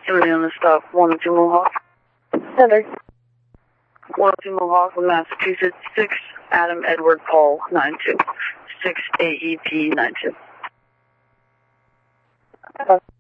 Somebody on the stop, 102 Mohawk. Center. 102 Mohawk with Massachusetts, 6 Adam Edward Paul, 92. 6 AEP 92. Okay.